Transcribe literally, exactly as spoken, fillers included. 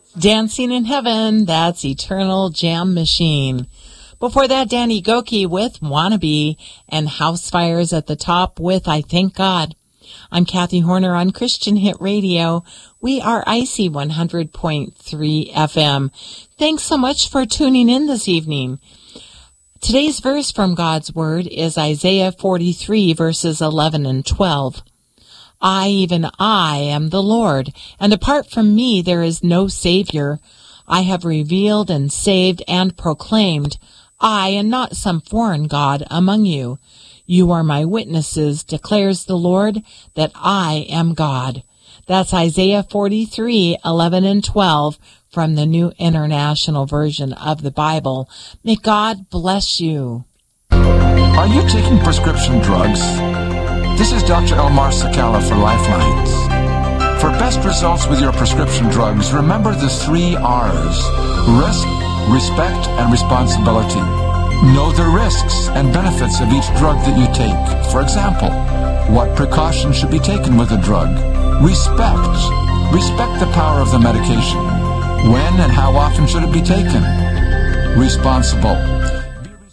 Dancing in Heaven, that's Eternal Jam Machine. Before that, Danny Goki with Wannabe, and House Fires at the top with I Thank God. I'm Kathy Horner on Christian Hit Radio. We are I C one hundred point three F M. Thanks so much for tuning in this evening. Today's verse from God's Word is Isaiah forty-three, verses eleven and twelve. I, even I, am the Lord, and apart from me there is no Savior. I have revealed and saved and proclaimed, I, and not some foreign god among you. You are my witnesses, declares the Lord, that I am God. That's Isaiah forty-three, eleven and twelve from the New International Version of the Bible. May God bless you. Are you taking prescription drugs? This is Doctor Elmar Sakala for Lifelines. For best results with your prescription drugs, remember the three R's: risk, respect, and responsibility. Know the risks and benefits of each drug that you take. For example, what precautions should be taken with a drug? Respect. Respect the power of the medication. When and how often should it be taken? Responsible.